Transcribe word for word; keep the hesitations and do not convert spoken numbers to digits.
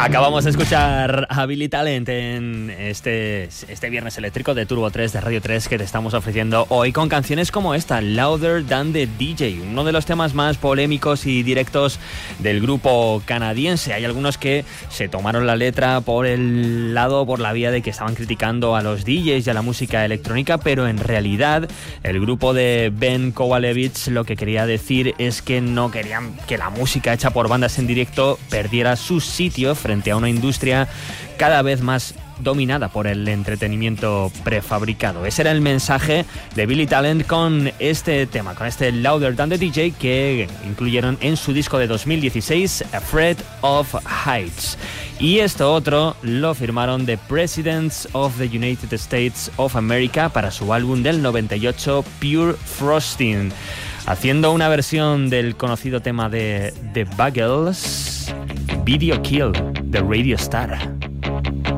Acabamos de escuchar a Billy Talent en este, este viernes eléctrico de Turbo tres de Radio tres que te estamos ofreciendo hoy con canciones como esta, Louder Than the D J, uno de los temas más polémicos y directos del grupo canadiense. Hay algunos que se tomaron la letra por el lado, por la vía de que estaban criticando a los D Js y a la música electrónica, pero en realidad el grupo de Ben Kowalewicz lo que quería decir es que no querían que la música hecha por bandas en directo perdiera su sitio frente a una industria cada vez más dominada por el entretenimiento prefabricado. Ese era el mensaje de Billy Talent con este tema, con este Louder Than the D J que incluyeron en su disco de dos mil dieciséis, Afraid of Heights. Y esto otro lo firmaron The Presidents of the United States of America para su álbum del noventa y ocho, Pure Frosting, haciendo una versión del conocido tema de The Buggles, Video Kill, de Radio Star.